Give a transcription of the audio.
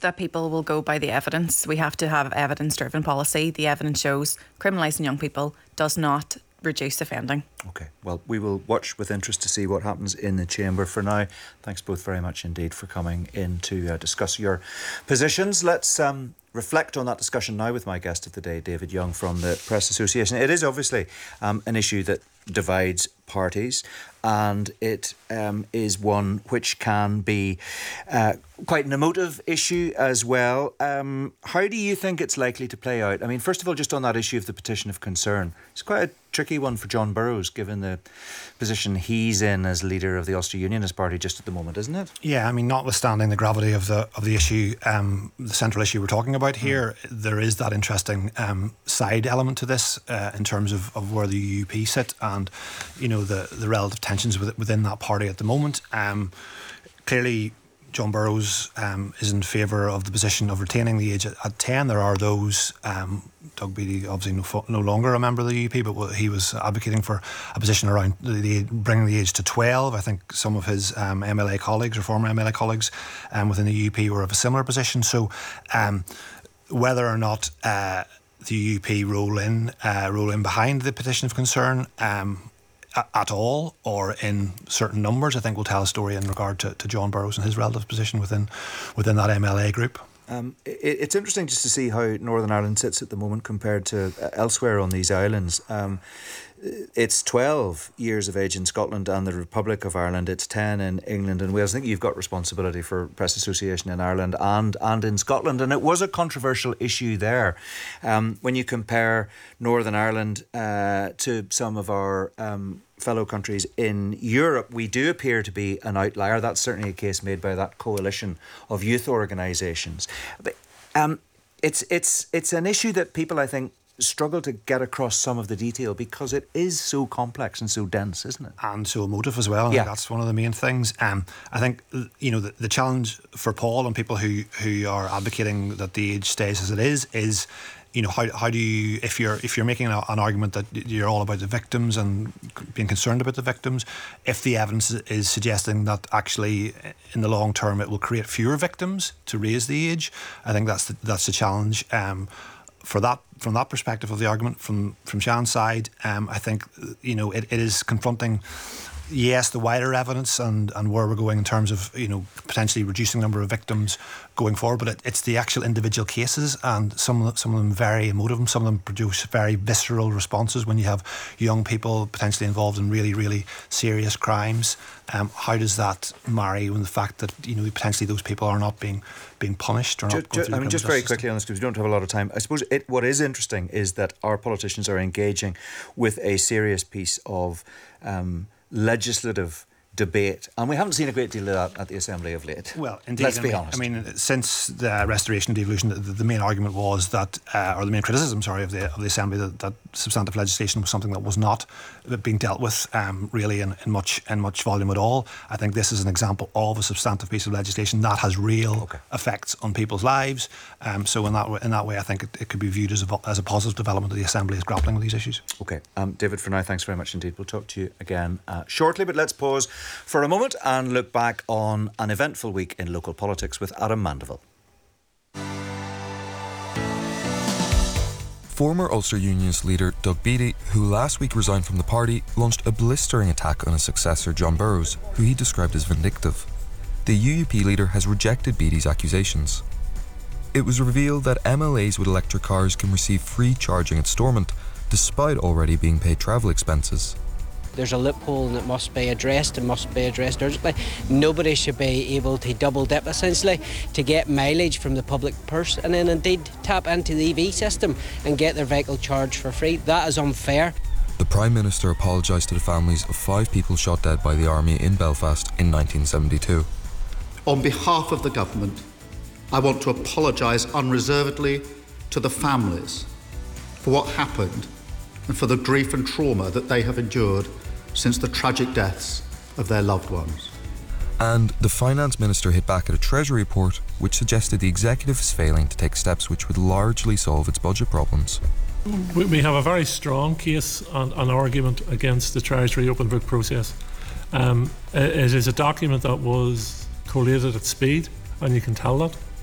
that people will go by the evidence. We have to have evidence-driven policy. The evidence shows criminalising young people does not reduce offending. OK, well, we will watch with interest to see what happens in the Chamber. For now, thanks both very much indeed for coming in to discuss your positions. Let's reflect on that discussion now with my guest of the day, David Young from the Press Association. It is obviously an issue that divides parties, and it is one which can be quite an emotive issue as well. How do you think it's likely to play out? I mean, first of all, just on that issue of the petition of concern, it's quite a tricky one for John Burrows, given the position he's in as leader of the Ulster Unionist Party just at the moment, isn't it? Yeah, I mean, notwithstanding the gravity of the issue, the central issue we're talking about here, there is that interesting side element to this in terms of where the UUP sit and, you know, the relative tensions within that party at the moment. Clearly, John Burrows is in favour of the position of retaining the age at 10. There are those, Doug Beattie obviously no longer a member of the UUP, but he was advocating for a position around bringing the age to 12. I think some of his MLA colleagues or former MLA colleagues within the UUP were of a similar position. So whether or not the UUP roll in behind the petition of concern at all or in certain numbers, I think will tell a story in regard to John Burrows and his relative position within that MLA group. It's interesting just to see how Northern Ireland sits at the moment compared to elsewhere on these islands. It's 12 years of age in Scotland and the Republic of Ireland. It's 10 in England and Wales. I think you've got responsibility for Press Association in Ireland and in Scotland. And it was a controversial issue there. When you compare Northern Ireland to some of our fellow countries in Europe, we do appear to be an outlier. That's certainly a case made by that coalition of youth organisations. But it's an issue that people, I think, struggle to get across some of the detail because it is so complex and so dense, isn't it? And so emotive as well. I think that's one of the main things. I think, you know, the challenge for Paul and people who are advocating that the age stays as it is, you know, how do you, if you're making an argument that you're all about the victims and being concerned about the victims, if the evidence is suggesting that actually in the long term it will create fewer victims to raise the age, I think that's the challenge. For that, from that perspective of the argument, from Sean's side, I think, you know, it is confronting, yes, the wider evidence and where we're going in terms of, you know, potentially reducing the number of victims going forward, but it's the actual individual cases, and some of them very emotive, and some of them produce very visceral responses when you have young people potentially involved in really, really serious crimes. How does that marry with the fact that, you know, potentially those people are not being punished or not going through? I mean, just very quickly on this, because we don't have a lot of time. I suppose what is interesting is that our politicians are engaging with a serious piece of legislative debate, and we haven't seen a great deal of that at the Assembly of late. Well, indeed. Let's be honest. I mean, since the restoration and devolution, the main argument was that, or the main criticism, of the Assembly, that substantive legislation was something that was not being dealt with really in much volume at all. I think this is an example of a substantive piece of legislation that has real effects on people's lives. So in that way, I think it could be viewed as a positive development that the Assembly is grappling with these issues. Okay, David, for now, thanks very much indeed. We'll talk to you again shortly, but let's pause for a moment and look back on an eventful week in local politics with Adam Mandeville. Former Ulster Unionist leader Doug Beattie, who last week resigned from the party, launched a blistering attack on his successor John Burrows, who he described as vindictive. The UUP leader has rejected Beattie's accusations. It was revealed that MLAs with electric cars can receive free charging at Stormont, despite already being paid travel expenses. There's a loophole and it must be addressed urgently. Nobody should be able to double dip essentially to get mileage from the public purse and then indeed tap into the EV system and get their vehicle charged for free. That is unfair. The Prime Minister apologised to the families of 5 people shot dead by the army in Belfast in 1972. On behalf of the government, I want to apologise unreservedly to the families for what happened and for the grief and trauma that they have endured since the tragic deaths of their loved ones. And the Finance Minister hit back at a Treasury report which suggested the Executive is failing to take steps which would largely solve its budget problems. We have a very strong case and argument against the Treasury open book process. It is a document that was collated at speed, and you can tell that.